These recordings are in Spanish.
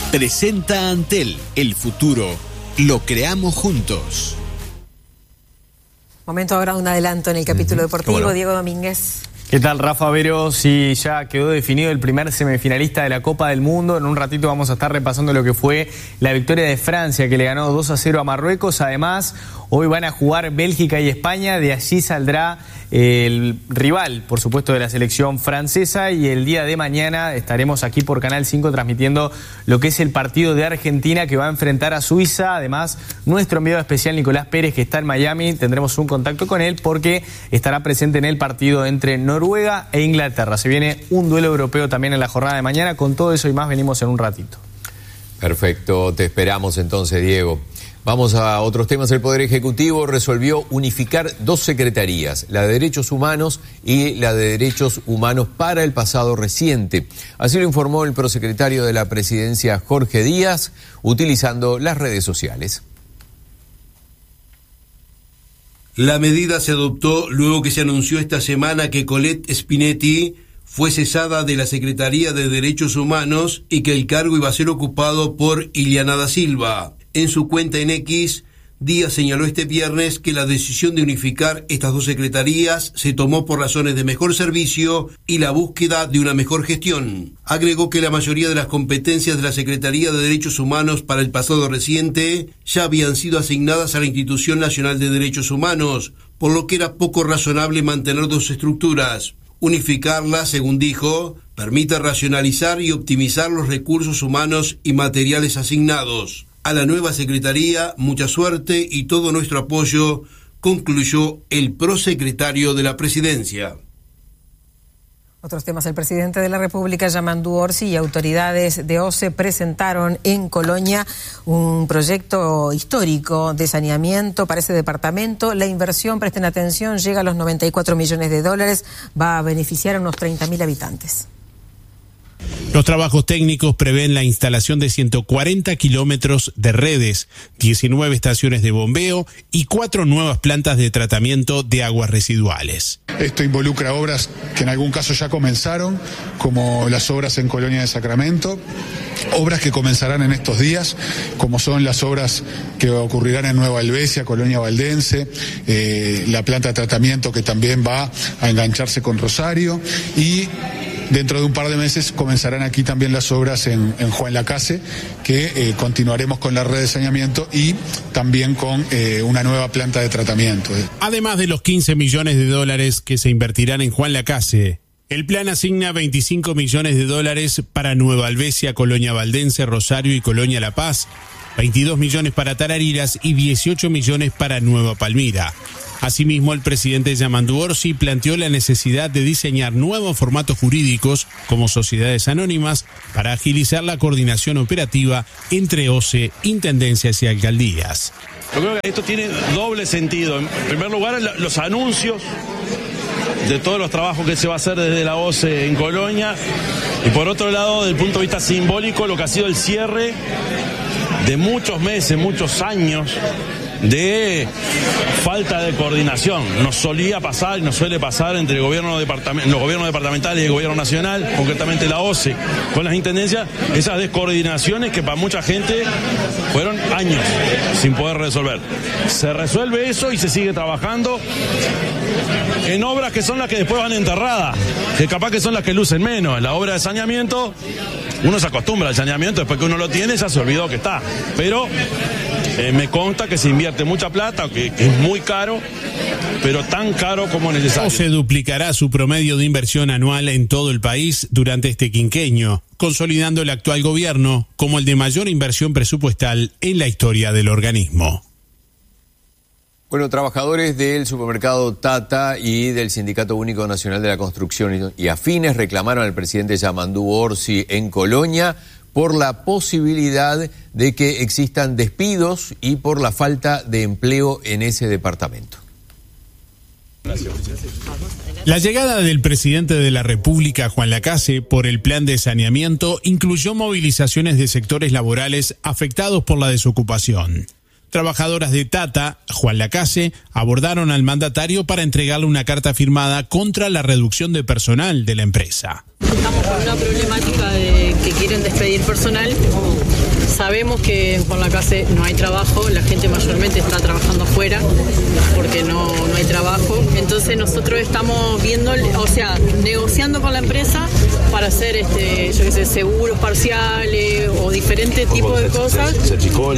Presenta Antel, el futuro lo creamos juntos. Momento ahora un adelanto en el capítulo deportivo. Bueno. Diego Domínguez. ¿Qué tal, Rafa Vero? Sí, ya quedó definido el primer semifinalista de la Copa del Mundo. En un ratito vamos a estar repasando lo que fue la victoria de Francia, que le ganó 2-0 a Marruecos. Además, hoy van a jugar Bélgica y España. De allí saldrá el rival, por supuesto, de la selección francesa. Y el día de mañana estaremos aquí por Canal 5 transmitiendo lo que es el partido de Argentina, que va a enfrentar a Suiza. Además, nuestro enviado especial Nicolás Pérez, que está en Miami, tendremos un contacto con él porque estará presente en el partido entre Noruega e Inglaterra. Se viene un duelo europeo también en la jornada de mañana. Con todo eso y más venimos en un ratito. Perfecto, te esperamos entonces, Diego. Vamos a otros temas. El Poder Ejecutivo resolvió unificar dos secretarías, la de Derechos Humanos y la de Derechos Humanos para el pasado reciente. Así lo informó el prosecretario de la Presidencia, Jorge Díaz, utilizando las redes sociales. La medida se adoptó luego que se anunció esta semana que Colette Spinetti fue cesada de la Secretaría de Derechos Humanos y que el cargo iba a ser ocupado por Ileana da Silva. En su cuenta en X, Díaz señaló este viernes que la decisión de unificar estas dos secretarías se tomó por razones de mejor servicio y la búsqueda de una mejor gestión. Agregó que la mayoría de las competencias de la Secretaría de Derechos Humanos para el pasado reciente ya habían sido asignadas a la Institución Nacional de Derechos Humanos, por lo que era poco razonable mantener dos estructuras. Unificarlas, según dijo, permite racionalizar y optimizar los recursos humanos y materiales asignados. A la nueva Secretaría, mucha suerte y todo nuestro apoyo, concluyó el prosecretario de la Presidencia. Otros temas. El presidente de la República, Yamandu Orsi, y autoridades de OCE presentaron en Colonia un proyecto histórico de saneamiento para ese departamento. La inversión, presten atención, llega a los 94 millones de dólares, va a beneficiar a unos 30.000 habitantes. Los trabajos técnicos prevén la instalación de 140 kilómetros de redes, 19 estaciones de bombeo y 4 nuevas plantas de tratamiento de aguas residuales. Esto involucra obras que en algún caso ya comenzaron, como las obras en Colonia de Sacramento, obras que comenzarán en estos días, como son las obras que ocurrirán en Nueva Helvecia, Colonia Valdense, la planta de tratamiento que también va a engancharse con Rosario, y dentro de un par de meses comenzarán aquí también las obras en Juan Lacase, que continuaremos con la red de saneamiento y también con una nueva planta de tratamiento. Además de los 15 millones de dólares que se invertirán en Juan Lacase, el plan asigna 25 millones de dólares para Nueva Helvecia, Colonia Valdense, Rosario y Colonia La Paz, 22 millones para Tarariras y 18 millones para Nueva Palmira. Asimismo, el presidente Yamandu Orsi planteó la necesidad de diseñar nuevos formatos jurídicos como sociedades anónimas para agilizar la coordinación operativa entre OCE, intendencias y alcaldías. Yo creo que esto tiene doble sentido. En primer lugar, los anuncios de todos los trabajos que se va a hacer desde la OCE en Colonia, y por otro lado, desde el punto de vista simbólico, lo que ha sido el cierre de muchos meses, muchos años de falta de coordinación. Nos solía pasar y nos suele pasar entre los gobiernos departamentales y el gobierno nacional, concretamente la OCE, con las intendencias, esas descoordinaciones que para mucha gente fueron años sin poder resolver. Se resuelve eso y se sigue trabajando en obras que son las que después van enterradas, que capaz que son las que lucen menos. La obra de saneamiento, uno se acostumbra al saneamiento, después que uno lo tiene ya se olvidó que está, pero me consta que se invierte mucha plata, que es muy caro, pero tan caro como necesario. OCE duplicará su promedio de inversión anual en todo el país durante este quinquenio, consolidando el actual gobierno como el de mayor inversión presupuestal en la historia del organismo. Bueno, trabajadores del supermercado Tata y del Sindicato Único Nacional de la Construcción y afines reclamaron al presidente Yamandu Orsi en Colonia por la posibilidad de que existan despidos y por la falta de empleo en ese departamento. La llegada del presidente de la República, Juan Lacase, por el plan de saneamiento incluyó movilizaciones de sectores laborales afectados por la desocupación. Trabajadoras de Tata, Juan Lacase, abordaron al mandatario para entregarle una carta firmada contra la reducción de personal de la empresa. Estamos con una problemática de que quieren despedir personal. Sabemos que en Juan Lacase no hay trabajo, la gente mayormente está trabajando afuera porque no hay trabajo. Entonces nosotros estamos viendo, negociando con la empresa para hacer seguros parciales o diferentes tipos de cosas. Se achicó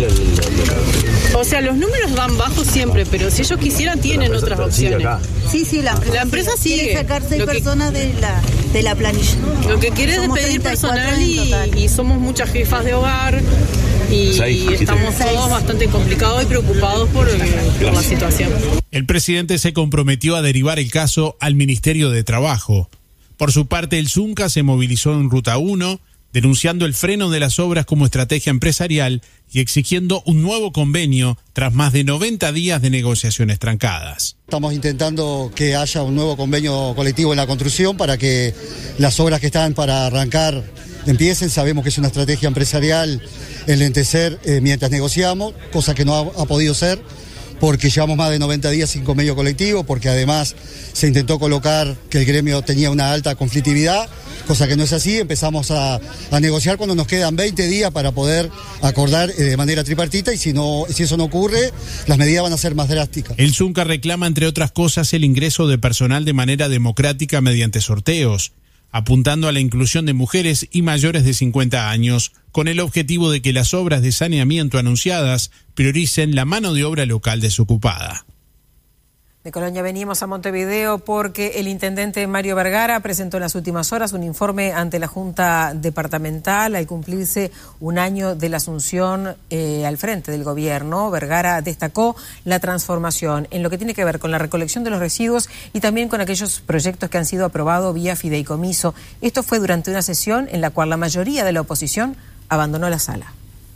los números van bajos siempre, pero si ellos quisieran tienen otras opciones. Sí, la empresa sigue. Quiere sacar 6 personas de la planilla. Lo que quiere es despedir personal y somos muchas jefas de hogar y estamos todos bastante complicados y preocupados por la situación. El presidente se comprometió a derivar el caso al Ministerio de Trabajo. Por su parte, el Zunca se movilizó en Ruta 1, denunciando el freno de las obras como estrategia empresarial y exigiendo un nuevo convenio tras más de 90 días de negociaciones trancadas. Estamos intentando que haya un nuevo convenio colectivo en la construcción para que las obras que están para arrancar empiecen. Sabemos que es una estrategia empresarial el lentecer mientras negociamos, cosa que no ha podido ser, porque llevamos más de 90 días sin convenio colectivo, porque además se intentó colocar que el gremio tenía una alta conflictividad, cosa que no es así. Empezamos a negociar cuando nos quedan 20 días para poder acordar de manera tripartita, y si eso no ocurre, las medidas van a ser más drásticas. El Zunca reclama, entre otras cosas, el ingreso de personal de manera democrática mediante sorteos, apuntando a la inclusión de mujeres y mayores de 50 años, con el objetivo de que las obras de saneamiento anunciadas prioricen la mano de obra local desocupada. De Colonia venimos a Montevideo porque el intendente Mario Vergara presentó en las últimas horas un informe ante la Junta Departamental al cumplirse un año de la asunción al frente del gobierno. Vergara destacó la transformación en lo que tiene que ver con la recolección de los residuos y también con aquellos proyectos que han sido aprobados vía fideicomiso. Esto fue durante una sesión en la cual la mayoría de la oposición abandonó la sala.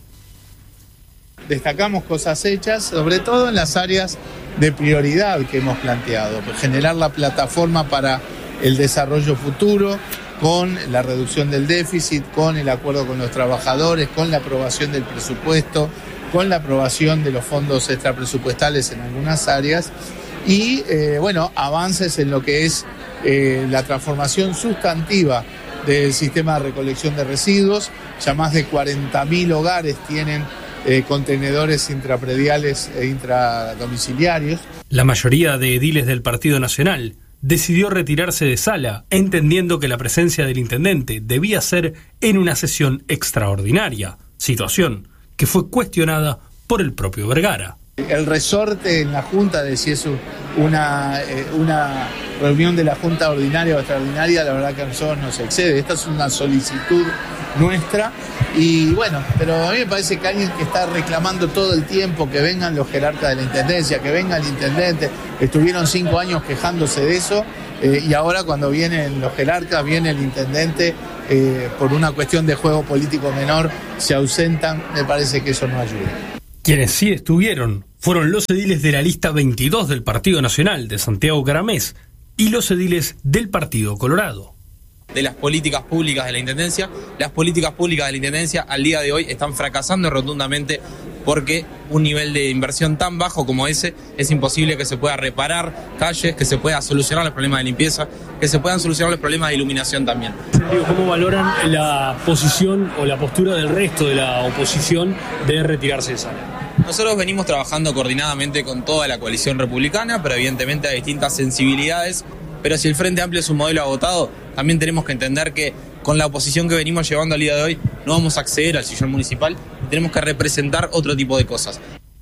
Destacamos cosas hechas, sobre todo en las áreas de prioridad que hemos planteado, generar la plataforma para el desarrollo futuro, con la reducción del déficit, con el acuerdo con los trabajadores, con la aprobación del presupuesto, con la aprobación de los fondos extrapresupuestales en algunas áreas y avances en lo que es la transformación sustantiva del sistema de recolección de residuos. Ya más de 40.000 hogares tienen contenedores intraprediales e intradomiciliarios. La mayoría de ediles del Partido Nacional decidió retirarse de sala, entendiendo que la presencia del intendente debía ser en una sesión extraordinaria, situación que fue cuestionada por el propio Vergara. El resorte en la Junta de si es una reunión de la Junta ordinaria o extraordinaria, la verdad que a nosotros nos excede. Esta es una solicitud nuestra y pero a mí me parece que alguien que está reclamando todo el tiempo que vengan los jerarcas de la Intendencia, que venga el intendente, estuvieron 5 años quejándose de eso y ahora cuando vienen los jerarcas, viene el intendente, por una cuestión de juego político menor, se ausentan, me parece que eso no ayuda. Quienes sí estuvieron fueron los ediles de la lista 22 del Partido Nacional de Santiago Caramés y los ediles del Partido Colorado. De las políticas públicas de la Intendencia, las políticas públicas de la Intendencia al día de hoy están fracasando rotundamente porque un nivel de inversión tan bajo como ese es imposible que se pueda reparar calles, que se pueda solucionar los problemas de limpieza, que se puedan solucionar los problemas de iluminación también. ¿Cómo valoran la posición o la postura del resto de la oposición de retirarse de sala? Nosotros venimos trabajando coordinadamente con toda la coalición republicana, pero evidentemente hay distintas sensibilidades. Pero si el Frente Amplio es un modelo agotado, también tenemos que entender que con la oposición que venimos llevando al día de hoy no vamos a acceder al sillón municipal y tenemos que representar otro tipo de cosas.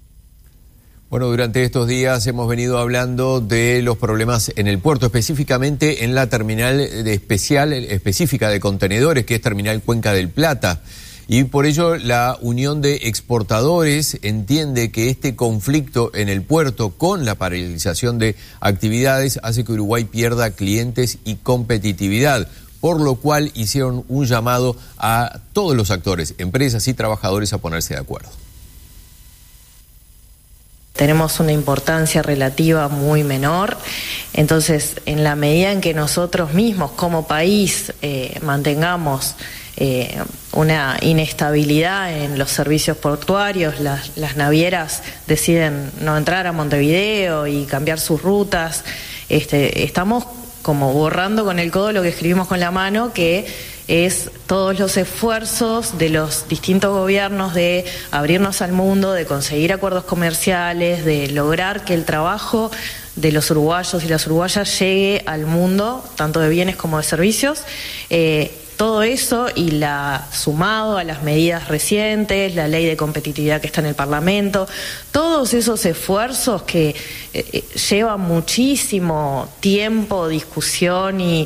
Bueno, durante estos días hemos venido hablando de los problemas en el puerto, específicamente en la terminal específica de contenedores, que es Terminal Cuenca del Plata. Y por ello la Unión de Exportadores entiende que este conflicto en el puerto con la paralización de actividades hace que Uruguay pierda clientes y competitividad, por lo cual hicieron un llamado a todos los actores, empresas y trabajadores a ponerse de acuerdo. Tenemos una importancia relativa muy menor, entonces en la medida en que nosotros mismos como país mantengamos una inestabilidad en los servicios portuarios, las navieras deciden no entrar a Montevideo y cambiar sus rutas, estamos como borrando con el codo lo que escribimos con la mano, que es todos los esfuerzos de los distintos gobiernos de abrirnos al mundo, de conseguir acuerdos comerciales, de lograr que el trabajo de los uruguayos y las uruguayas llegue al mundo, tanto de bienes como de servicios. Todo eso y sumado a las medidas recientes, la ley de competitividad que está en el Parlamento, todos esos esfuerzos que llevan muchísimo tiempo, discusión y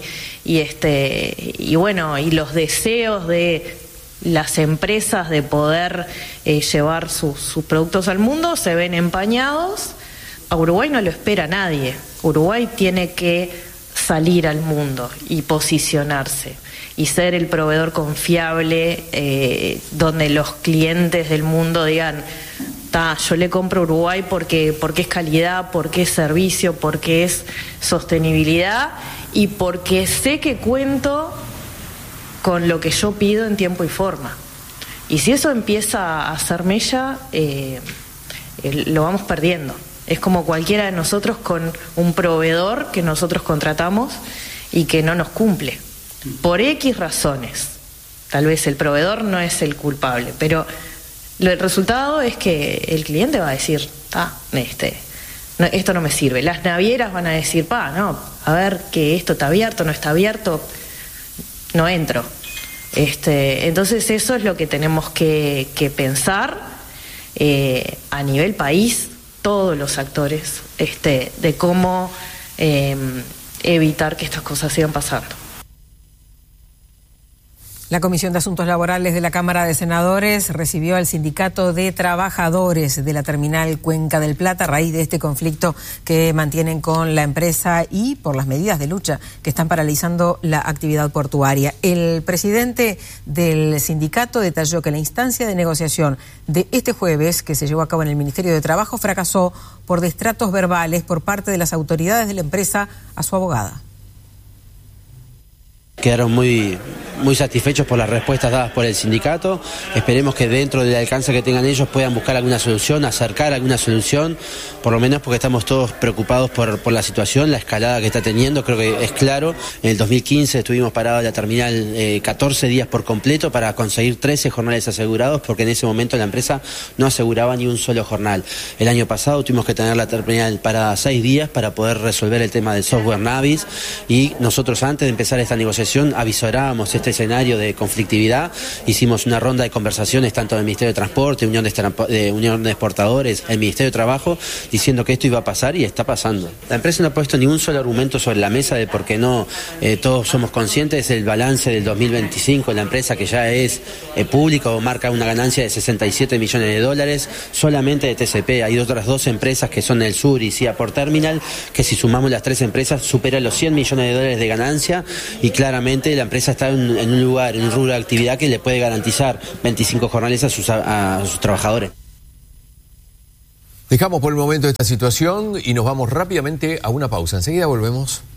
los deseos de las empresas de poder llevar sus productos al mundo se ven empañados. A Uruguay no lo espera nadie. Uruguay tiene que salir al mundo y posicionarse y ser el proveedor confiable, donde los clientes del mundo digan, yo le compro a Uruguay porque es calidad, porque es servicio, porque es sostenibilidad y porque sé que cuento con lo que yo pido en tiempo y forma. Y si eso empieza a hacer mella, lo vamos perdiendo. Es como cualquiera de nosotros con un proveedor que nosotros contratamos y que no nos cumple. Por X razones. Tal vez el proveedor no es el culpable, pero el resultado es que el cliente va a decir, esto no me sirve. Las navieras van a decir, a ver que esto está abierto, no está abierto, no entro. Entonces eso es lo que tenemos que pensar a nivel país, todos los actores, de cómo evitar que estas cosas sigan pasando. La Comisión de Asuntos Laborales de la Cámara de Senadores recibió al Sindicato de Trabajadores de la Terminal Cuenca del Plata a raíz de este conflicto que mantienen con la empresa y por las medidas de lucha que están paralizando la actividad portuaria. El presidente del sindicato detalló que la instancia de negociación de este jueves, que se llevó a cabo en el Ministerio de Trabajo, fracasó por destratos verbales por parte de las autoridades de la empresa a su abogada. Quedaron muy satisfechos por las respuestas dadas por el sindicato. Esperemos que dentro del alcance que tengan ellos puedan buscar alguna solución, acercar alguna solución, por lo menos porque estamos todos preocupados por la situación, la escalada que está teniendo. Creo que es claro, en el 2015 estuvimos parados en la terminal 14 días por completo para conseguir 13 jornales asegurados, porque en ese momento la empresa no aseguraba ni un solo jornal. El año pasado tuvimos que tener la terminal parada 6 días para poder resolver el tema del software Navis, y nosotros antes de empezar esta negociación avisorábamos este escenario de conflictividad. Hicimos una ronda de conversaciones tanto del Ministerio de Transporte, Unión de Exportadores, el Ministerio de Trabajo, diciendo que esto iba a pasar y está pasando. La empresa no ha puesto ni un solo argumento sobre la mesa de por qué no. Todos somos conscientes del balance del 2025 en la empresa, que ya es público, marca una ganancia de $67 millones, solamente de TCP. Hay otras 2 empresas que son el Sur y Seaport Terminal, que si sumamos las 3 empresas superan los $100 millones de ganancia, y claramente la empresa está en un lugar, en un rubro de actividad que le puede garantizar 25 jornales a sus trabajadores. Dejamos por el momento esta situación y nos vamos rápidamente a una pausa. Enseguida volvemos.